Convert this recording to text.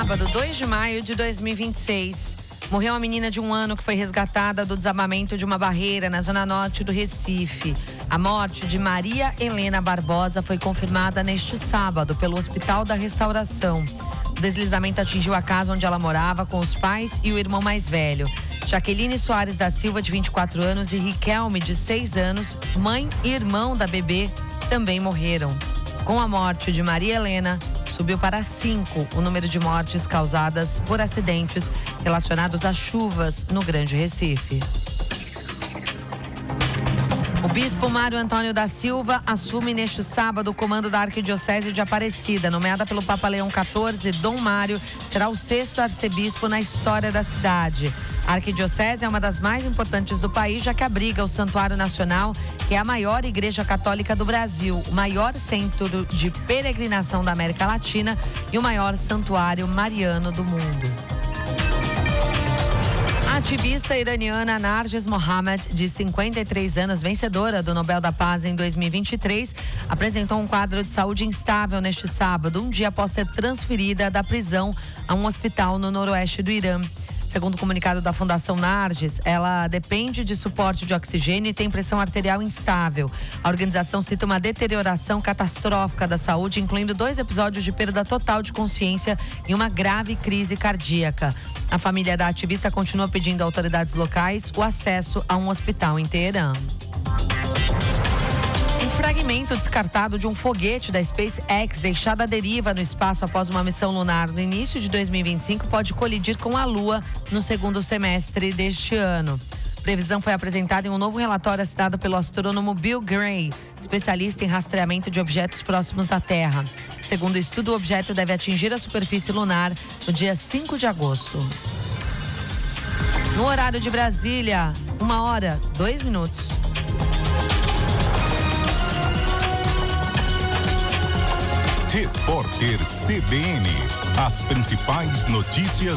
sábado, 2 de maio de 2026. Morreu uma menina de 1 ano que foi resgatada do desabamento de uma barreira na zona norte do Recife. A morte de Maria Helena Barbosa foi confirmada neste sábado pelo Hospital da Restauração. O deslizamento atingiu a casa onde ela morava com os pais e o irmão mais velho. Jaqueline Soares da Silva, de 24 anos, e Riquelme, de 6 anos, mãe e irmão da bebê, também morreram. Com a morte de Maria Helena, subiu para 5 o número de mortes causadas por acidentes relacionados a chuvas no Grande Recife. O bispo Mário Antônio da Silva assume neste sábado o comando da Arquidiocese de Aparecida. Nomeada pelo Papa Leão XIV, Dom Mário será o 6º arcebispo na história da cidade. A Arquidiocese é uma das mais importantes do país, já que abriga o Santuário Nacional, que é a maior igreja católica do Brasil, o maior centro de peregrinação da América Latina e o maior santuário mariano do mundo. A ativista iraniana Narges Mohammad, de 53 anos, vencedora do Nobel da Paz em 2023, apresentou um quadro de saúde instável neste sábado, um dia após ser transferida da prisão a um hospital no noroeste do Irã. Segundo o comunicado da Fundação Narges, ela depende de suporte de oxigênio e tem pressão arterial instável. A organização cita uma deterioração catastrófica da saúde, incluindo 2 episódios de perda total de consciência e uma grave crise cardíaca. A família da ativista continua pedindo a autoridades locais o acesso a um hospital em Teherã. Um fragmento descartado de um foguete da SpaceX deixado à deriva no espaço após uma missão lunar no início de 2025 pode colidir com a Lua no segundo semestre deste ano. A previsão foi apresentada em um novo relatório assinado pelo astrônomo Bill Gray, especialista em rastreamento de objetos próximos da Terra. Segundo o estudo, o objeto deve atingir a superfície lunar no dia 5 de agosto. No horário de Brasília, 1h02. Repórter CBN. As principais notícias